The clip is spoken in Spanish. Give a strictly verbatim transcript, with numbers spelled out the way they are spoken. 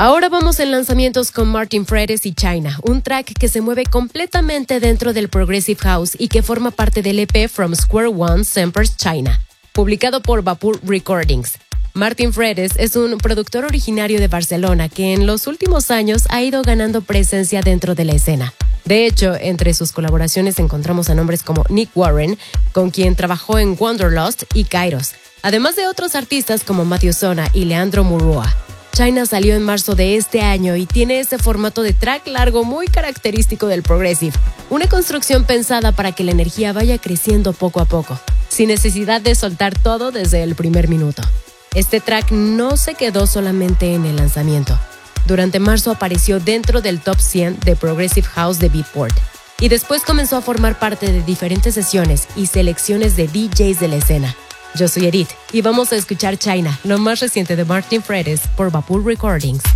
Ahora vamos en lanzamientos con Martin Fredes y China, un track que se mueve completamente dentro del Progressive House y que forma parte del E P From Square One Samples China, publicado por Vapor Recordings. Martin Fredes es un productor originario de Barcelona que en los últimos años ha ido ganando presencia dentro de la escena. De hecho, entre sus colaboraciones encontramos a nombres como Nick Warren, con quien trabajó en Wanderlust y Kairos, además de otros artistas como Matthew Zona y Leandro Murúa. China salió en marzo de este año y tiene ese formato de track largo muy característico del Progressive, una construcción pensada para que la energía vaya creciendo poco a poco, sin necesidad de soltar todo desde el primer minuto. Este track no se quedó solamente en el lanzamiento. Durante marzo apareció dentro del top cien de Progressive House de Beatport y después comenzó a formar parte de diferentes sesiones y selecciones de D Js de la escena. Yo soy Edith y vamos a escuchar China, lo más reciente de Martin Fredes por Vapor Recordings.